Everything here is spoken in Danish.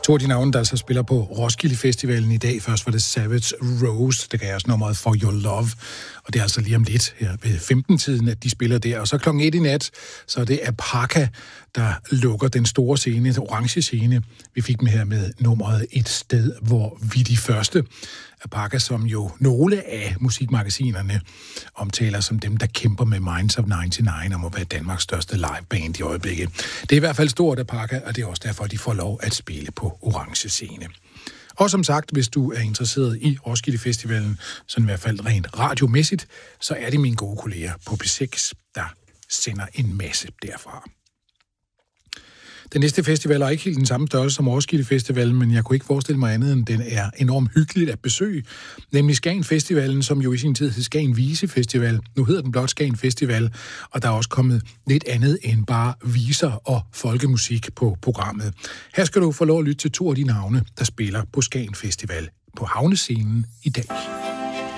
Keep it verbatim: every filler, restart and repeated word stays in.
To af de navne, der altså spiller på Roskilde Festivalen i dag. Først var det Savage Rose, det gav os nummeret For Your Love. Og det er altså lige om lidt her ved femten-tiden, at de spiller der. Og så klokken et i nat, så er det Apaka, der lukker den store scene, den orange scene. Vi fik dem her med nummeret Et sted, hvor vi de første. Apaka, som jo nogle af musikmagasinerne omtaler som dem, der kæmper med Minds of nioghalvfems om at være Danmarks største liveband i øjeblikket. Det er i hvert fald stort, Apaka, og det er også derfor, de får lov at spille på orange scene. Og som sagt, hvis du er interesseret i Roskilde Festivalen, sådan i hvert fald rent radiomæssigt, så er det mine gode kolleger på P seks, der sender en masse derfra. Den næste festival er ikke helt den samme størrelse som Roskilde Festivalen, men jeg kunne ikke forestille mig andet, end den er enormt hyggeligt at besøge. Nemlig Skagen Festivalen, som jo i sin tid hed Skagen Vise Festival. Nu hedder den blot Skagen Festival, og der er også kommet lidt andet end bare viser og folkemusik på programmet. Her skal du få lov at lytte til to af de navne, der spiller på Skagen Festival på havnescenen i dag.